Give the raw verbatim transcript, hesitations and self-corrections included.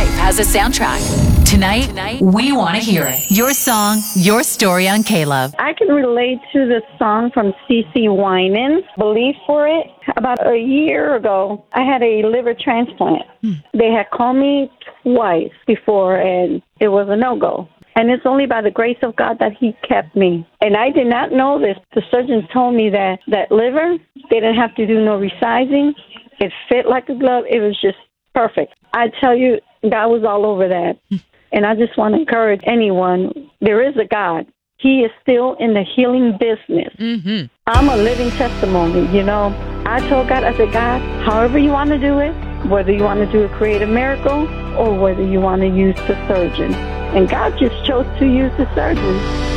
life has a soundtrack. Tonight, Tonight we want to hear it. Your song, your story on K-Love. I can relate to the song from CeCe Winans, Believe for It. About a year ago, I had a liver transplant. Hmm. They had called me twice before, and it was a no-go. And it's only by the grace of God that he kept me. And I did not know this. The surgeons told me that that liver, they didn't have to do no resizing. It fit like a glove. It was just perfect. I tell you, God was all over that. And I just want to encourage anyone, there is a God. He is still in the healing business. Mm-hmm. I'm a living testimony, you know. I told God, I said, God, however you want to do it, whether you want to do a creative miracle or whether you want to use the surgeon. And God just chose to use the surgeon.